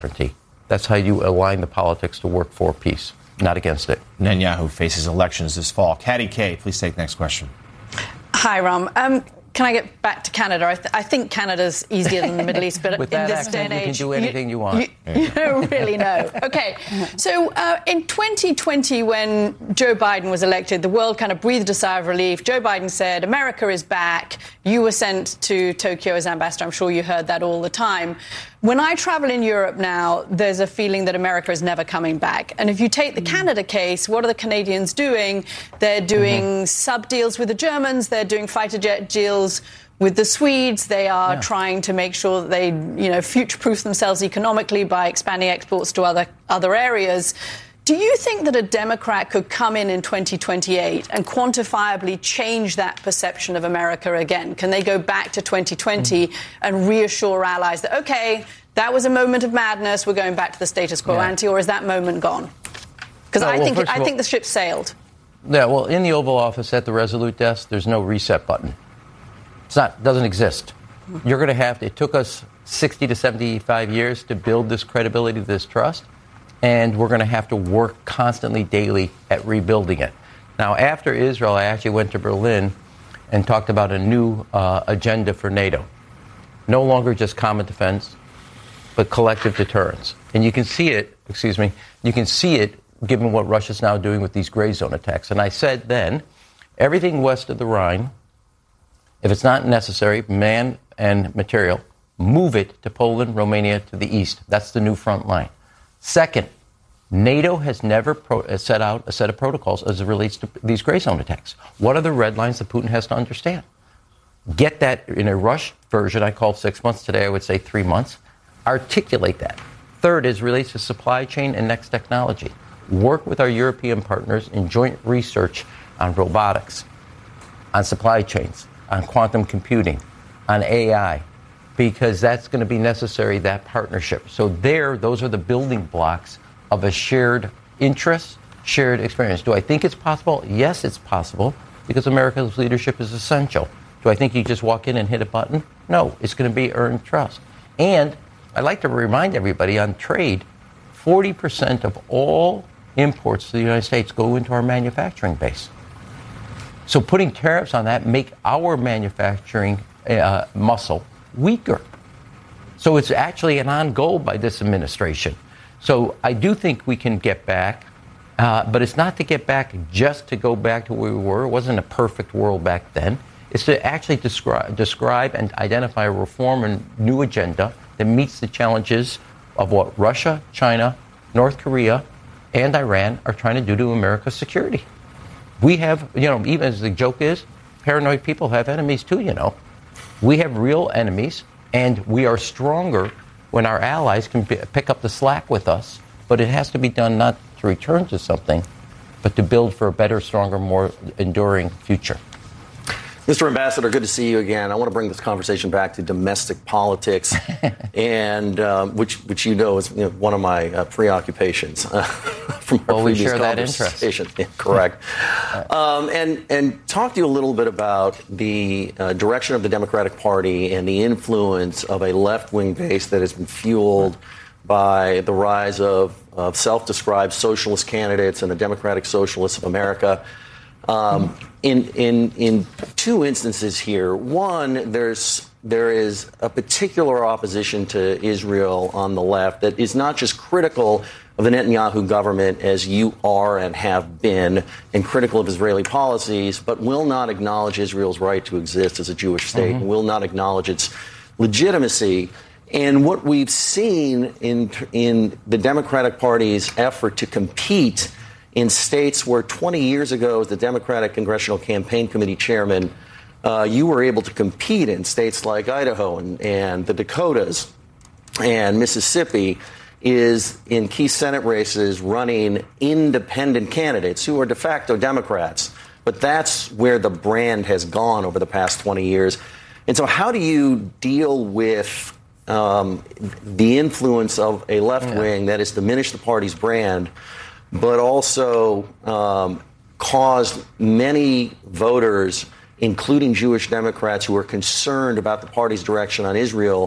That's how you align the politics to work for peace, not against it. Netanyahu faces elections this fall. Katty Kay, please take the next question. Hi, Ram. Can I get back to Canada? I think Canada's easier than the Middle East, but with in that this accent, day and age, you can do anything you want. You don't really know. Okay, so in 2020, when Joe Biden was elected, the world kind of breathed a sigh of relief. Joe Biden said, "America is back." You were sent to Tokyo as ambassador. I'm sure you heard that all the time. When I travel in Europe now, there's a feeling that America is never coming back. And if you take the Canada case, what are the Canadians doing? They're doing sub-deals with the Germans. They're doing fighter jet deals with the Swedes. They are trying to make sure that they, future-proof themselves economically by expanding exports to other areas. Do you think that a Democrat could come in 2028 and quantifiably change that perception of America again? Can they go back to 2020 and reassure allies that, OK, that was a moment of madness, we're going back to the status quo ante, or is that moment gone? Because I think the ship sailed. Yeah, well, in the Oval Office at the Resolute desk, there's no reset button. Doesn't exist. You're going to have to. It took us 60 to 75 years to build this credibility, this trust. And we're going to have to work constantly, daily at rebuilding it. Now, after Israel, I actually went to Berlin and talked about a new agenda for NATO. No longer just common defense, but collective deterrence. And you can see it, given what Russia's now doing with these gray zone attacks. And I said then, everything west of the Rhine, if it's not necessary, man and material, move it to Poland, Romania, to the east. That's the new front line. Second, NATO has never set out a set of protocols as it relates to these gray zone attacks. What are the red lines that Putin has to understand? Get that in a rush version. I called 6 months. Today I would say 3 months. Articulate that. Third is relates to supply chain and next technology. Work with our European partners in joint research on robotics, on supply chains, on quantum computing, on AI, because that's going to be necessary, that partnership. So those are the building blocks of a shared interest, shared experience. Do I think it's possible? Yes, it's possible, because America's leadership is essential. Do I think you just walk in and hit a button? No, it's going to be earned trust. And I'd like to remind everybody on trade, 40% of all imports to the United States go into our manufacturing base. So putting tariffs on that make our manufacturing muscle weaker. So it's actually an on goal by this administration. So I do think we can get back, but it's not to get back just to go back to where we were. It wasn't a perfect world back then. It's to actually describe and identify a reform and new agenda that meets the challenges of what Russia, China, North Korea, and Iran are trying to do to America's security. We have, even as the joke is, paranoid people have enemies too, We have real enemies, and we are stronger when our allies can pick up the slack with us. But it has to be done not to return to something, but to build for a better, stronger, more enduring future. Mr. Ambassador, good to see you again. I want to bring this conversation back to domestic politics, and which is one of my preoccupations from our previous conversation. Yeah, correct. And talk to you a little bit about the direction of the Democratic Party and the influence of a left-wing base that has been fueled by the rise of self-described socialist candidates and the Democratic Socialists of America. In two instances here, one, there is a particular opposition to Israel on the left that is not just critical of the Netanyahu government, as you are and have been, and critical of Israeli policies, but will not acknowledge Israel's right to exist as a Jewish state, and will not acknowledge its legitimacy. And what we've seen in the Democratic Party's effort to compete in states where 20 years ago, as the Democratic Congressional Campaign Committee chairman, you were able to compete in states like Idaho and the Dakotas and Mississippi, is in key Senate races running independent candidates who are de facto Democrats. But that's where the brand has gone over the past 20 years. And so how do you deal with the influence of a left wing that has diminished the party's brand, but also caused many voters, including Jewish Democrats who are concerned about the party's direction on Israel,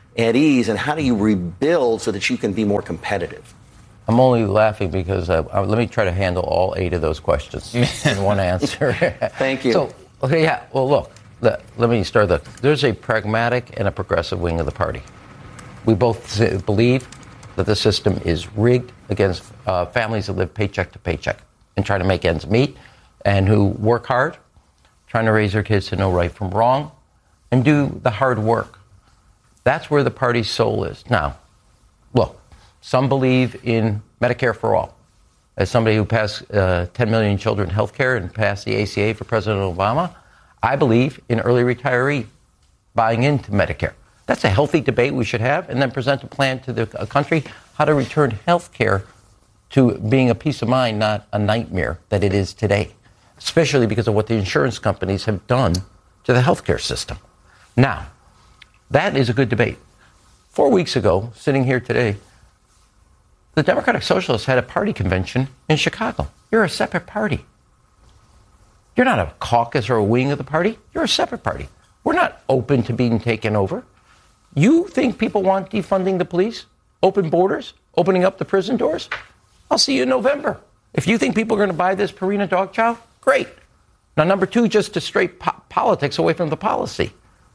at ease, and how do you rebuild so that you can be more competitive? I'm only laughing because let me try to handle all 8 of those questions in one answer. Thank you. So, okay, yeah. Well, look, let me start. There's a pragmatic and a progressive wing of the party. We both believe that the system is rigged against families that live paycheck to paycheck and try to make ends meet, and who work hard, trying to raise their kids to know right from wrong, and do the hard work. That's where the party's soul is. Now, look, some believe in Medicare for all. As somebody who passed 10 million children health care and passed the ACA for President Obama, I believe in early retiree buying into Medicare. That's a healthy debate we should have, and then present a plan to the country how to return health care to being a peace of mind, not a nightmare that it is today, especially because of what the insurance companies have done to the health care system. Now, that is a good debate. 4 weeks ago, sitting here today, the Democratic Socialists had a party convention in Chicago. You're a separate party. You're not a caucus or a wing of the party. You're a separate party. We're not open to being taken over. You think people want defunding the police, open borders, opening up the prison doors? I'll see you in November. If you think people are going to buy this Purina dog chow, great. Now, number 2, just to straight politics away from the policy.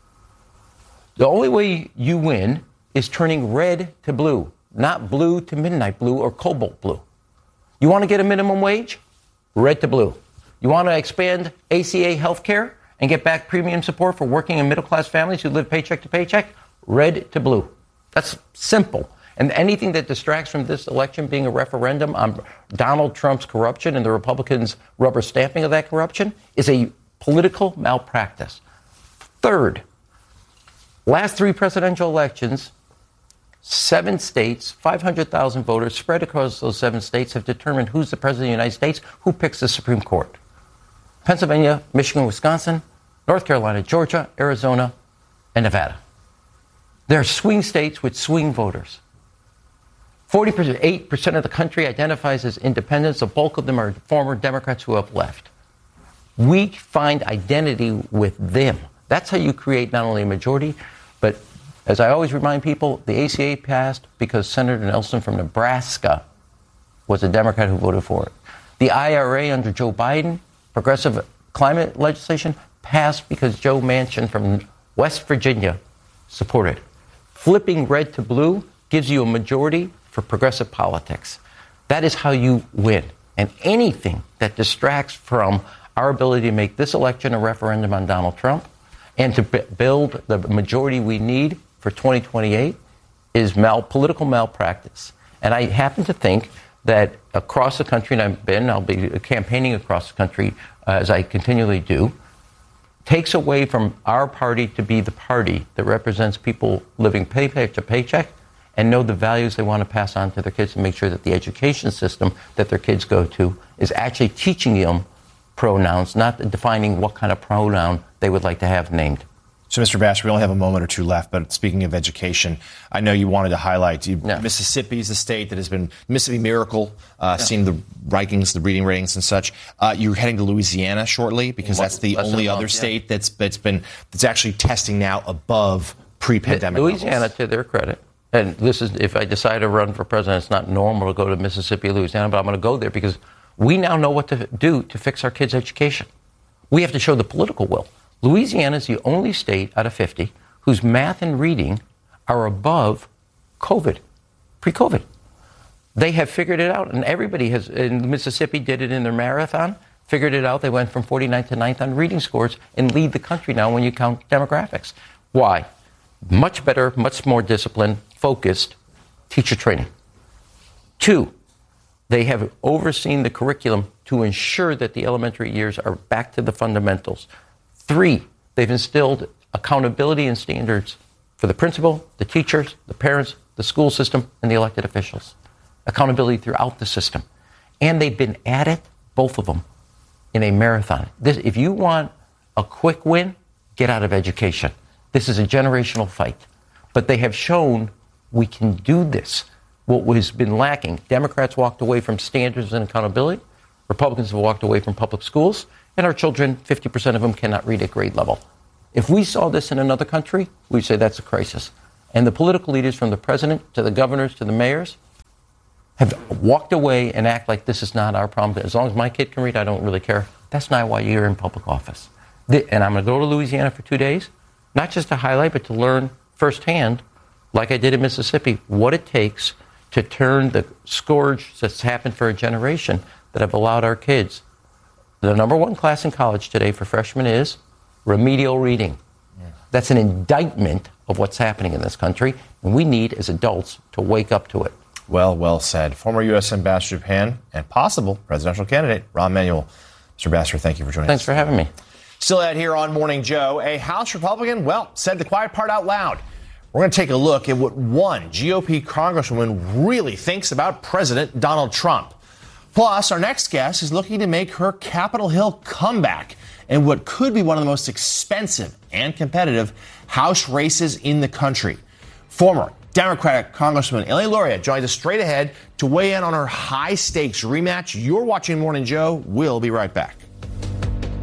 The only way you win is turning red to blue, not blue to midnight blue or cobalt blue. You want to get a minimum wage? Red to blue. You want to expand ACA health care and get back premium support for working and middle-class families who live paycheck to paycheck? Red to blue. That's simple. And anything that distracts from this election being a referendum on Donald Trump's corruption and the Republicans' rubber stamping of that corruption is a political malpractice. Third, last 3 presidential elections, 7 states, 500,000 voters spread across those 7 states have determined who's the president of the United States, who picks the Supreme Court. Pennsylvania, Michigan, Wisconsin, North Carolina, Georgia, Arizona, and Nevada. They're swing states with swing voters. 48% of the country identifies as independents. The bulk of them are former Democrats who have left. We find identity with them. That's how you create not only a majority, but as I always remind people, the ACA passed because Senator Nelson from Nebraska was a Democrat who voted for it. The IRA under Joe Biden, progressive climate legislation, passed because Joe Manchin from West Virginia supported it. Flipping red to blue gives you a majority for progressive politics. That is how you win. And anything that distracts from our ability to make this election a referendum on Donald Trump and to build the majority we need for 2028 is political malpractice. And I happen to think that across the country, and I'll be campaigning across the country as I continually do, takes away from our party to be the party that represents people living paycheck to paycheck and know the values they want to pass on to their kids and make sure that the education system that their kids go to is actually teaching them pronouns, not defining what kind of pronoun they would like to have named. So, Mr. Bash, we only have a moment or 2 left, but speaking of education, I know you wanted to highlight Mississippi is the state that has been Mississippi Miracle, seeing the rankings, the reading ratings and such. You're heading to Louisiana shortly because that's the only other state that's actually testing now above pre-pandemic Louisiana, levels. to their credit, and this is, if I decide to run for president, it's not normal to go to Mississippi or Louisiana, but I'm going to go there because we now know what to do to fix our kids' education. We have to show the political will. Louisiana is the only state out of 50 whose math and reading are above COVID, pre-COVID. They have figured it out, and everybody has. In Mississippi did it in their marathon, figured it out. They went from 49th to 9th on reading scores and lead the country now when you count demographics. Why? Much better, much more disciplined, focused teacher training. 2, they have overseen the curriculum to ensure that the elementary years are back to the fundamentals. 3, they've instilled accountability and standards for the principal, the teachers, the parents, the school system, and the elected officials. Accountability throughout the system. And they've been at it, both of them, in a marathon. If you want a quick win, get out of education. This is a generational fight. But they have shown we can do this. What has been lacking, Democrats walked away from standards and accountability. Republicans have walked away from public schools. And our children, 50% of them cannot read at grade level. If we saw this in another country, we'd say that's a crisis. And the political leaders, from the president to the governors to the mayors, have walked away and act like this is not our problem. As long as my kid can read, I don't really care. That's not why you're in public office. And I'm going to go to Louisiana for 2 days, not just to highlight, but to learn firsthand, like I did in Mississippi, what it takes to turn the scourge that's happened for a generation that have allowed our kids. The number one class in college today for freshmen is remedial reading. Yeah. That's an indictment of what's happening in this country, and we need, as adults, to wake up to it. Well said. Former U.S. Ambassador to Japan and possible presidential candidate, Rahm Emanuel. Mr. Ambassador, thank you for joining us. Thanks for having me. Still out here on Morning Joe, a House Republican, said the quiet part out loud. We're going to take a look at what one GOP congresswoman really thinks about President Donald Trump. Plus, our next guest is looking to make her Capitol Hill comeback in what could be one of the most expensive and competitive House races in the country. Former Democratic Congresswoman Elaine Luria joins us straight ahead to weigh in on her high-stakes rematch. You're watching Morning Joe. We'll be right back.